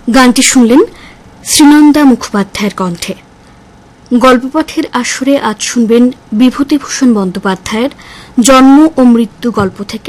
গানটি শুনলেন শ্রীনন্দা মুখোপাধ্যায়ের কণ্ঠে। গল্পপাঠের আসরে আজ শুনবেন বিভূতিভূষণ বন্দ্যোপাধ্যায়ের জন্ম ও মৃত্যু গল্প থেকে